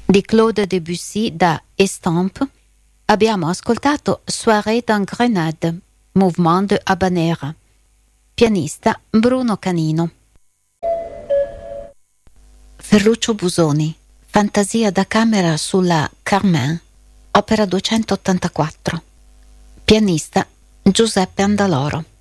di Claude Debussy da Estampes, abbiamo ascoltato Soirée dans Grenade, Mouvement de Habanera, pianista Bruno Canino. Ferruccio Busoni, Fantasia da camera sulla Carmen, opera 284, pianista Giuseppe Andaloro.